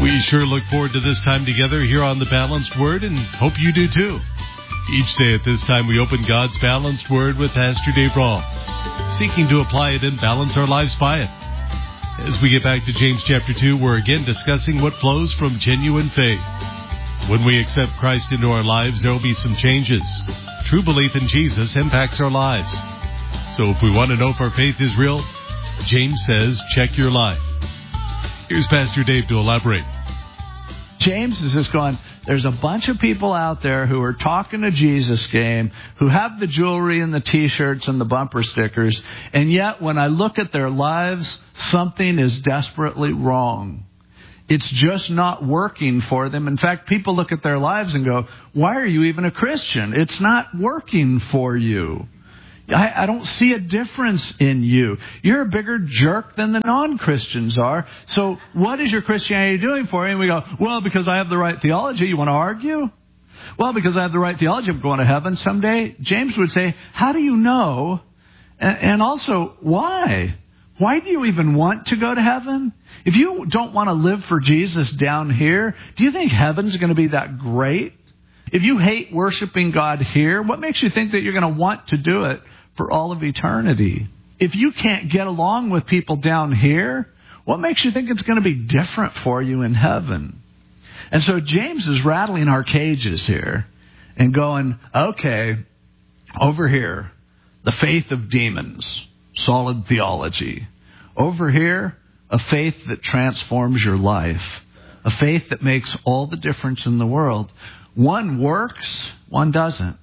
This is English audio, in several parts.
We sure look forward to this time together here on The Balanced Word, and hope you do too. Each day at this time, we open God's Balanced Word with Pastor Dave Rawl, seeking to apply it and balance our lives by it. As we get back to James chapter 2, we're again discussing what flows from genuine faith. When we accept Christ into our lives, there will be some changes. True belief in Jesus impacts our lives. So if we want to know if our faith is real, James says, check your life. Here's Pastor Dave to elaborate. James is just going, there's a bunch of people out there who are talking a Jesus game, who have the jewelry and the T-shirts and the bumper stickers, and yet when I look at their lives, something is desperately wrong. It's just not working for them. In fact, people look at their lives and go, why are you even a Christian? It's not working for you. I don't see a difference in you. You're a bigger jerk than the non-Christians are. So what is your Christianity doing for you? And we go, well, because I have the right theology. You want to argue? Well, because I have the right theology, I'm going to heaven someday. James would say, how do you know? And also, why? Why do you even want to go to heaven? If you don't want to live for Jesus down here, do you think heaven's going to be that great? If you hate worshiping God here, what makes you think that you're going to want to do it for all of eternity? If you can't get along with people down here, what makes you think it's going to be different for you in heaven? And so James is rattling our cages here and going, okay, over here, the faith of demons, solid theology. Over here, a faith that transforms your life, a faith that makes all the difference in the world. One works, one doesn't.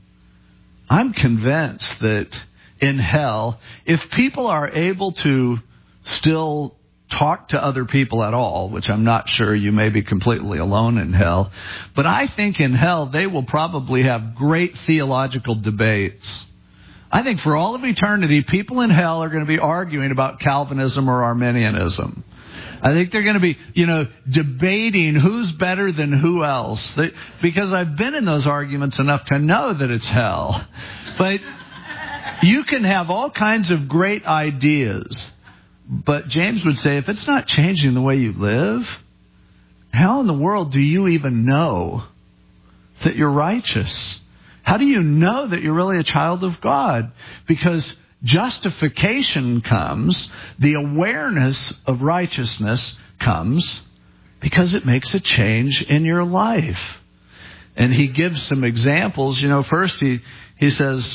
I'm convinced that in hell, if people are able to still talk to other people at all, which I'm not sure, you may be completely alone in hell, but I think in hell they will probably have great theological debates. I think for all of eternity, people in hell are going to be arguing about Calvinism or Arminianism. I think they're going to be, debating who's better than who else. Because I've been in those arguments enough to know that it's hell. But you can have all kinds of great ideas. But James would say, if it's not changing the way you live, how in the world do you even know that you're righteous? How do you know that you're really a child of God? Because justification comes, the awareness of righteousness comes because it makes a change in your life. And he gives some examples. First he says,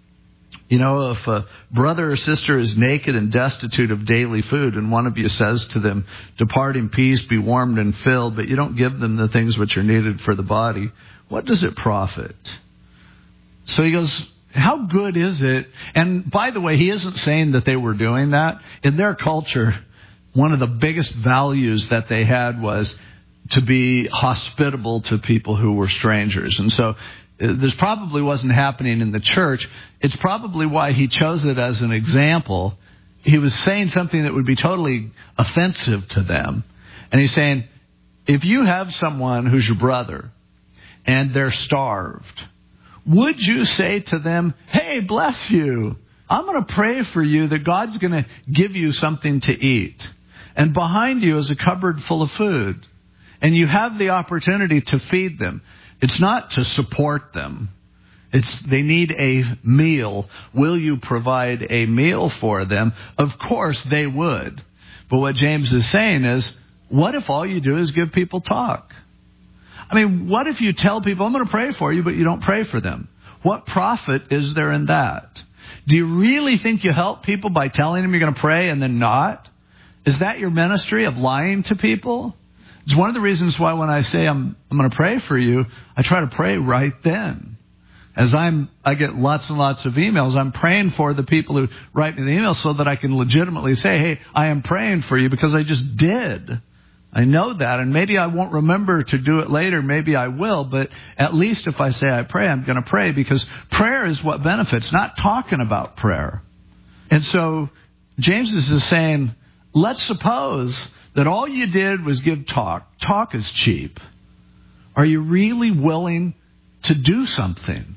if a brother or sister is naked and destitute of daily food, and one of you says to them, depart in peace, be warmed and filled, but you don't give them the things which are needed for the body, what does it profit? So he goes, how good is it? And by the way, he isn't saying that they were doing that. In their culture, one of the biggest values that they had was to be hospitable to people who were strangers. And so this probably wasn't happening in the church. It's probably why he chose it as an example. He was saying something that would be totally offensive to them. And he's saying, if you have someone who's your brother and they're starved, would you say to them, hey, bless you. I'm going to pray for you that God's going to give you something to eat. And behind you is a cupboard full of food. And you have the opportunity to feed them. It's not to support them. They need a meal. Will you provide a meal for them? Of course they would. But what James is saying is, what if all you do is give people talk? What if you tell people, I'm going to pray for you, but you don't pray for them? What profit is there in that? Do you really think you help people by telling them you're going to pray and then not? Is that your ministry of lying to people? It's one of the reasons why when I say I'm going to pray for you, I try to pray right then. As I get lots and lots of emails, I'm praying for the people who write me the emails so that I can legitimately say, hey, I am praying for you because I just did. I know that, and maybe I won't remember to do it later. Maybe I will, but at least if I say I pray, I'm going to pray, because prayer is what benefits, not talking about prayer. And so James is saying, let's suppose that all you did was give talk. Talk is cheap. Are you really willing to do something?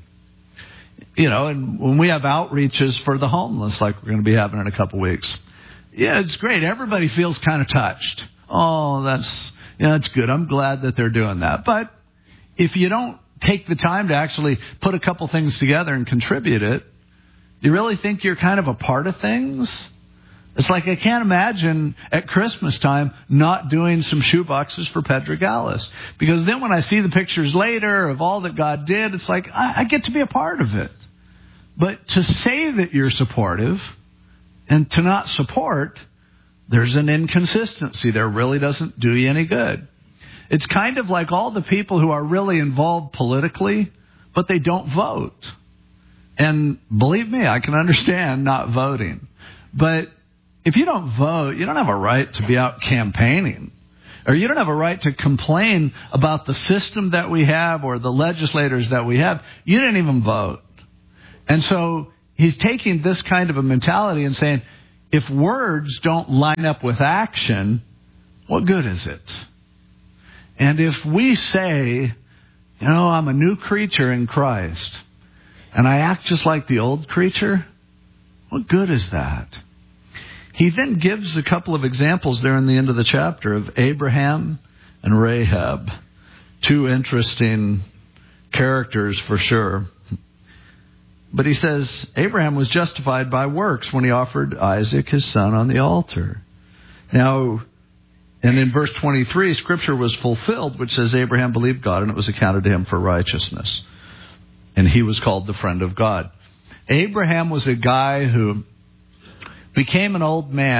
And when we have outreaches for the homeless, like we're going to be having in a couple weeks, yeah, it's great. Everybody feels kind of touched. Oh, that's, Yeah, it's good. I'm glad that they're doing that. But if you don't take the time to actually put a couple things together and contribute it, do you really think you're kind of a part of things? It's like I can't imagine at Christmas time not doing some shoeboxes for Pedregales. Because then when I see the pictures later of all that God did, it's like I get to be a part of it. But to say that you're supportive and to not support, there's an inconsistency there. Really doesn't do you any good. It's kind of like all the people who are really involved politically, but they don't vote. And believe me, I can understand not voting. But if you don't vote, you don't have a right to be out campaigning. Or you don't have a right to complain about the system that we have or the legislators that we have. You didn't even vote. And so he's taking this kind of a mentality and saying, if words don't line up with action, what good is it? And if we say, I'm a new creature in Christ, and I act just like the old creature, what good is that? He then gives a couple of examples there in the end of the chapter of Abraham and Rahab. Two interesting characters for sure. But he says, Abraham was justified by works when he offered Isaac, his son, on the altar. Now, and in verse 23, Scripture was fulfilled, which says Abraham believed God, and it was accounted to him for righteousness. And he was called the friend of God. Abraham was a guy who became an old man